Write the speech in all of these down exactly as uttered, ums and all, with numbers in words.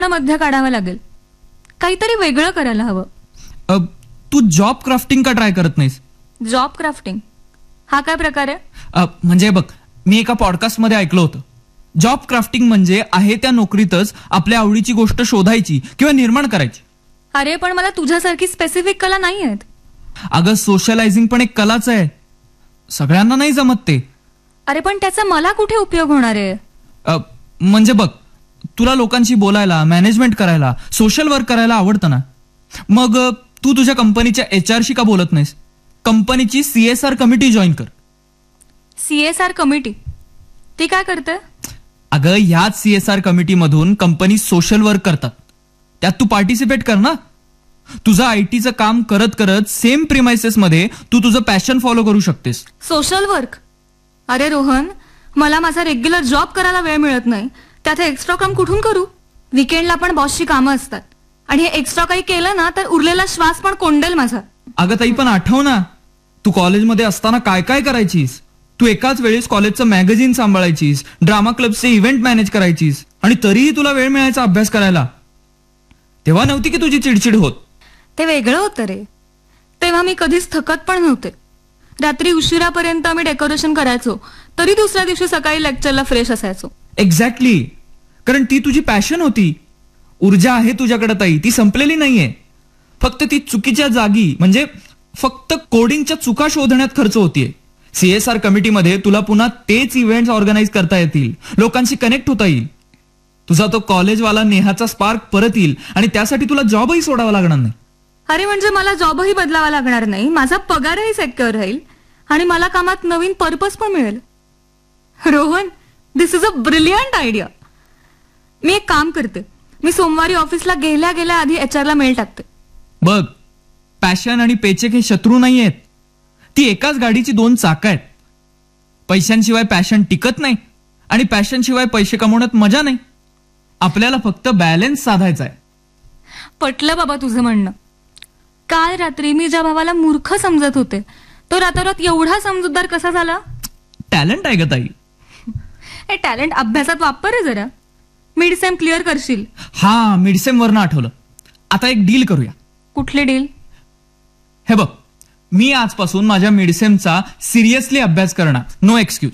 मध्य काढावं लागेल. काहीतरी वेगळं करायला हवं. अ, तू जॉब क्राफ्टिंग का ट्राय करत नाहीस? जॉब क्राफ्टिंग हा काय प्रकार आहे? अ, म्हणजे बघ, मी एका पॉडकास्टमध्ये ऐकलं होतं, जॉब क्राफ्टिंग म्हणजे आहे त्या नोकरीतच आपल्या आवडीची गोष्ट शोधायची किंवा निर्माण करायची. अरे पण मला तुझ्यासारखी स्पेसिफिक कला नाही आहेत. अगं, सोशलायझिंग पण एक कलाच आहे. सगळ्यांना नाही जमत ते. अरे पण त्याचा मला कुठे उपयोग होणार आहे? अ, म्हणजे बघ, तुला लोकांशी बोलायला, मॅनेजमेंट करायला, सोशल वर्क करायला आवडतं ना. मग अ, तू तुझ्या कंपनीच्या एच आर शी का बोलत नाहीस? कंपनीची सीएसआर कमिटी जॉईन कर. सीएसआर कमिटी ती काय करते? अगं, ह्याच सीएसआर कमिटीमधून कंपनी सोशल वर्क करतात. त्यात तू पार्टिसिपेट कर ना. तुझं आयटीचं काम करत करत सेम प्रिमाइसेस मध्ये तू तुझं पॅशन फॉलो करू शकतेस. Social work? अरे रोहन, मला माझा रेग्युलर जॉब करायला वेळ मिळत नाही, त्यात हे एक्स्ट्रा काम कुठून करू? विकेंडला पण बॉसची कामं असतात आणि हे एक्स्ट्रा काही केलं ना तर उरलेला श्वास पण कोंडेल माझा. अगं ताई, पण आठव ना, तू कॉलेजमध्ये असताना काय काय करायचीस. तू एकाच वेळेस कॉलेजचं मॅगझिन सांभाळायचीस, ड्रामा क्लबचे इव्हेंट मॅनेज करायचीस, आणि तरीही तुला वेळ मिळायचा अभ्यास करायला. तेव्हा नव्हती की तुझी चिडचिड होत? ते वेगळं होतं रे. तेव्हा मी कधीच थकत पण नव्हते. रात्री उशिरापर्यंत आम्ही डेकोरेशन करायचो, तरी दुसऱ्या दिवशी सकाळी लेक्चरला फ्रेश असायचो. एक्झॅक्टली, कारण ती तुझी पॅशन होती. ऊर्जा आहे तुझ्याकडे ताई, ती संपलेली नाहीये. फक्त ती चुकीच्या जागी, म्हणजे फक्त कोडिंगच्या चुका शोधण्यात खर्च होतीये. सीएसआर कमिटीमध्ये तुला पुन्हा तेच इव्हेंट्स ऑर्गनाईज करता येतील, लोकांशी कनेक्ट होता येईल. तुझा तो कॉलेजवाला नेहाचा स्पार्क परत येईल आणि त्यासाठी तुला जॉबही सोडावा लागणार नाही. अरे म्हणजे मला जॉबही बदलावा लागणार नाही, माझा पगारही सेक्युअर राहील आणि मला कामात नवीन पर्पज पण मिळेल. रोहन, दिस इज अ ब्रिलियंट आयडिया. मी एक काम करते, मी सोमवारी ऑफिसला गेल्या गेल्या आधी एचआरला मेल टाकते. बघ, पॅशन आणि पेचेक हे शत्रू नाही आहेत. ती एकाच गाडीची दोन चाकं आहेत. पैशांशिवाय पॅशन टिकत नाही आणि पॅशनशिवाय पैसे कमवण्यात मजा नाही. आपल्याला फक्त बॅलन्स साधायचा आहे. पटलं बाबा तुझं म्हणणं. काल रात्री मी ज्या भावाला मूर्ख समजत होते, तो रातोरात एवढा समजूतदार कसा झाला? टॅलेंट आहे ग ताई. हे टॅलेंट अभ्यासात वापर आहे जरा. मिड सेम क्लिअर करशील? हा, मिडसेम वरनं आठवलं. आता एक डील करूया. कुठली डील? हे बघ, मी आजपासून माझ्या मिडसेमचा सिरियसली अभ्यास करणार, नो एक्सक्यूज.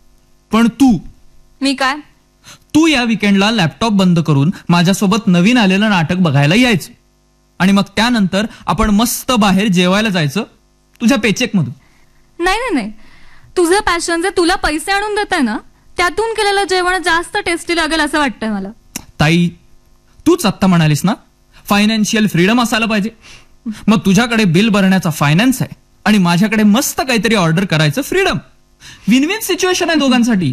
पण तू मी काय तू या विकेंडला लॅपटॉप बंद करून माझ्यासोबत नवीन आलेलं नाटक बघायला यायचं आणि मग त्यानंतर आपण मस्त बाहेर जेवायला जायचं तुझ्या पेचेक मधून. नाही नाही नाही, तुझं पॅशन जे तुला पैसे आणून देत आहे ना, त्यातून केलेलं जेवण जास्त टेस्टी लागेल असं वाटतंय मला. ताई, तूच आत्ता म्हणालीस ना, फायनान्शियल फ्रीडम असायला पाहिजे. मग तुझ्याकडे बिल भरण्याचा फायनान्स आहे आणि माझ्याकडे मस्त काहीतरी ऑर्डर करायचं फ्रीडम. विन विन सिच्युएशन आहे दोघांसाठी.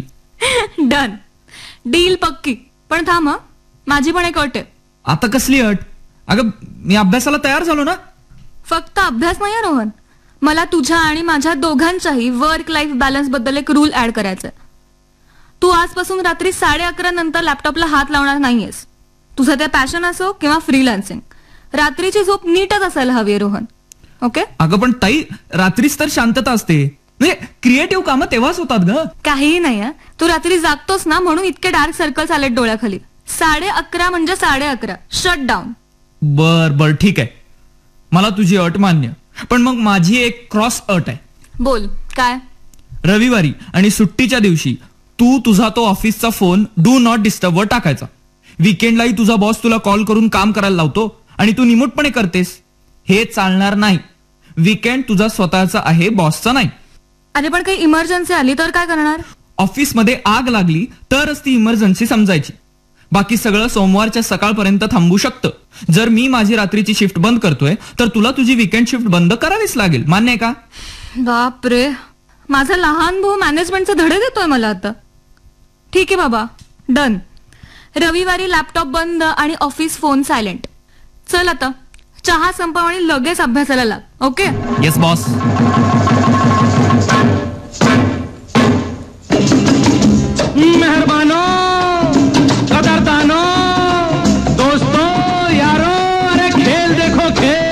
डन, डील पक्की. पण थांब, माझी पण एक अट आहे. आता कसली अट? अगं, मी अभ्यासाला तयार झालो ना. फक्त अभ्यास नाही रोहन, मला तुझ्या आणि माझ्या दोघांच्याही वर्क लाईफ बॅलन्स बद्दल एक रूल ऍड करायचा आहे. तू आजपासून रात्री साडे अकरा नंतर लॅपटॉपला हात लावणार नाहीयेस. तुझं ते पॅशन असो किंवा फ्रीलान्सिंग, रात्रीची झोप नीटच असायला हवी रोहन. ओके? अगं पण ताई, रात्रीच तर शांतता असते. म्हणजे क्रिएटिव्ह कामं तेव्हाच होतात ग. काहीही नाही, तू रात्री जागतोस ना म्हणून इतके डार्क सर्कल्स आलेत डोळ्याखाली. साडे अकरा म्हणजे साडे अकरा, शट डाऊन. बर बर ठीक आहे, मला तुझी अट मान्य. पण मग माझी एक क्रॉस अट आहे. बोल, काय? रविवारी आणि सुट्टीच्या दिवशी तू तुझा तो ऑफिसचा फोन डू नॉट डिस्टर्ब वर टाकायचा. विकेंडलाही तुझा बॉस तुला कॉल करून काम करायला लावतो आणि तू निमूटपणे करतेस. हे चालणार नाही. विकेंड तुझा स्वतःचा आहे, बॉसचा नाही. अरे पण काही इमर्जन्सी आली तर काय करणार? ऑफिसमध्ये आग लागली तरच ती इमर्जन्सी समजायची. बाकी सगळं सोमवारच्या सकाळपर्यंत थांबू शकतं. जर मी माझी रात्रीची शिफ्ट बंद करतोय तर तुला तुझी विकेंड शिफ्ट बंद करावीच लागेल. मान्य आहे का? बापरे, माझा लहान भाऊ मॅनेजमेंटचे धडे देतोय मला आता. ठीक आहे बाबा, डन. रविवारी लॅपटॉप बंद आणि ऑफिस फोन सायलेंट. चल आता चहा संपव आणि लगेच अभ्यासाला लाग. ओके? Yes boss.